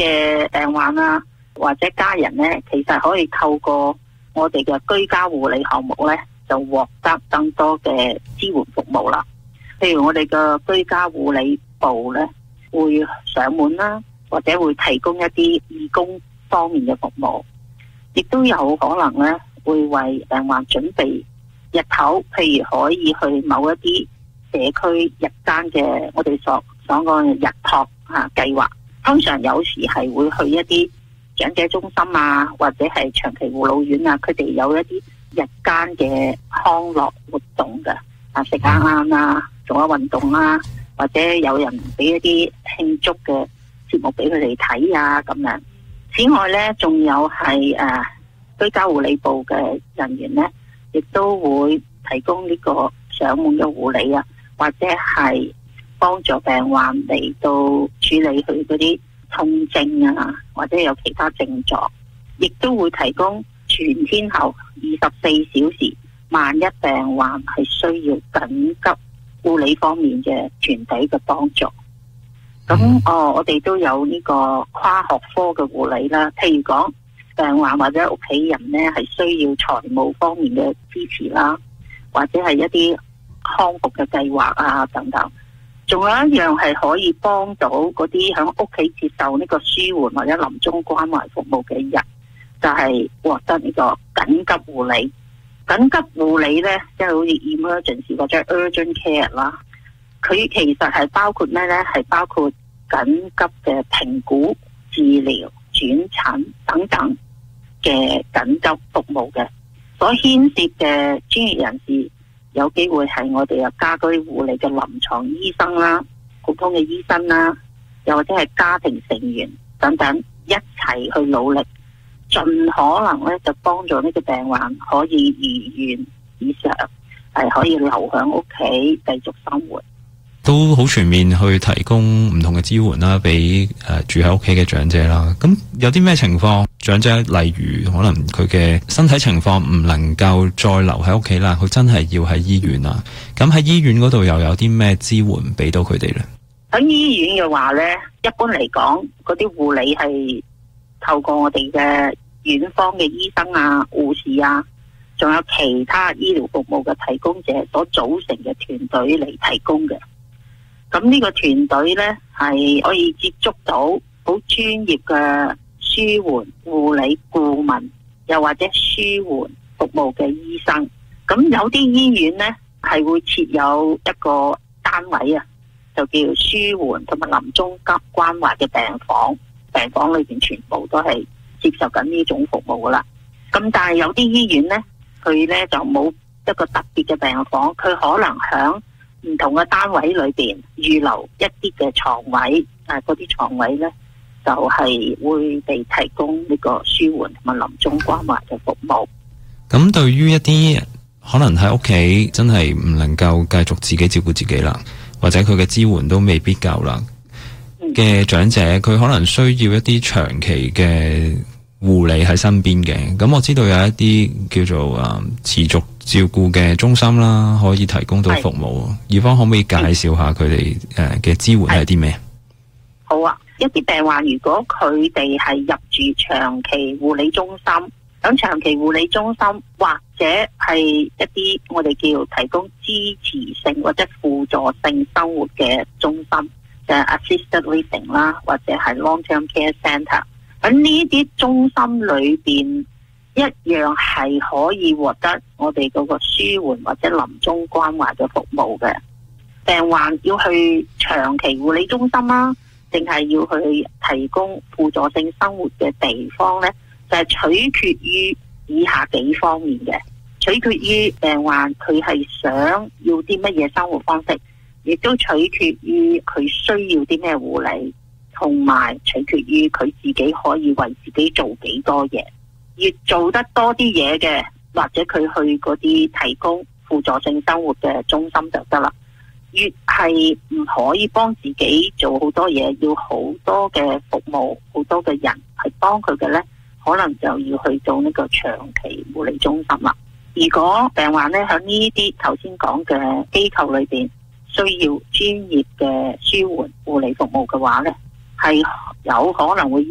嘅病患啊或者家人呢，其實可以透過我哋嘅居家護理項目呢，就獲得更多嘅支援服務啦。譬如我哋嘅居家護理部呢，會上門啦，或者會提供一啲義工方面嘅服務，亦都有可能呢會為病患準備日頭，譬如可以去某一啲社區日間嘅我哋所講嘅日托計劃。通常有時係會去一啲長者中心啊，或者係長期護老院啊，佢哋有一啲日間嘅康樂活動嘅，食下晏啊，做下運動啊，或者有人俾一啲慶祝嘅節目俾佢哋睇啊咁樣。此外呢，仲有係居家護理部嘅人員呢，亦都會提供呢個上門嘅護理啊，或者係幫助病患嚟到處理佢嗰啲痛症啊，或者有其他症狀，亦都會提供全天候24小時，萬一病患係需要緊急護理方面嘅團體嘅幫助。咁我哋都有呢個跨學科嘅護理啦，譬如講病患或者屋企人呢係需要財務方面嘅支持啦，或者係一啲康復嘅計劃啊等等。仲有一樣係可以幫到嗰啲喺屋企接受呢個舒緩或者臨終關懷服務嘅人，就係獲得呢個緊急護理。緊急護理呢，即係好似 emergency 或者 urgent care 啦，佢其實係包括咩呢？係包括緊急嘅評估、治療、轉診等等嘅緊急服務嘅，所牽涉嘅專業人士有機會係我哋嘅家居護理嘅臨床醫生啦、普通嘅醫生啦，又或者係家庭成員等等，一齊去努力，盡可能咧就幫助呢個病患可以如願以償，係可以留響屋企繼續生活。 都好全面去提供唔同嘅支援啦，俾住喺屋企嘅長者啦。咁有啲咩情況，長者例如可能佢嘅身體情況唔能夠再留喺屋企啦，佢真係要喺醫院啦。咁喺醫院嗰度又有啲咩支援俾到佢哋呢？ 喺醫院嘅話呢，一般嚟講，嗰啲護理係透過我哋嘅院方嘅醫生啊、護士啊，仲有其他醫療服務嘅提供者所組成嘅團隊嚟提供嘅。咁呢個團隊呢，係可以接觸到好專業嘅舒緩護理顧問，又或者舒緩服務嘅醫生。咁有啲醫院呢，係會設有一個單位啊，就叫舒緩同埋臨終急關懷嘅病房。病房裏邊全部都係接受緊呢種服務噶啦。咁但係有啲醫院呢，佢呢就冇一個特別嘅病房，佢可能響唔同嘅單位裏邊預留一啲嘅床位，嗰啲床位呢，就係會被提供呢個舒緩同埋臨終關懷嘅服務。 咁對於一啲可能喺屋企真係唔能夠繼續自己照顧自己啦，或者佢嘅支援都未必夠啦嘅長者，佢可能需要一啲長期嘅護理喺身邊嘅。咁我知道有一啲叫做持續照顧嘅中心啦，可以提供到服務。義芳可唔可以介紹下佢哋嘅支援係啲咩？ 好啊，一啲病患如果佢哋係入住長期護理中心，咁長期護理中心或者係一啲我哋叫提供支持性或者輔助性生活嘅中心，就係 assisted living 啦，或者係 long-term care center。喺呢啲中心裏邊，一樣係可以獲得我哋嗰個舒緩或者臨終關懷嘅服務嘅。病患要去長期護理中心啦，定係要去提供輔助性生活嘅地方呢，就係取決於以下幾方面嘅。取決於病患佢係想要啲乜嘢生活方式，亦都取決於佢需要啲咩護理，同埋取決於佢自己可以為自己做幾多嘢。越做得多啲嘢嘅，或者佢去嗰啲提供輔助性生活嘅中心就得啦。越係唔可以幫自己做好多嘢，要好多嘅服務，好多嘅人去幫佢嘅呢，可能就要去到呢個長期護理中心啦。如果病患呢喺呢啲頭先講嘅機構裏邊需要專業嘅舒緩護理服務嘅話呢，係有可能會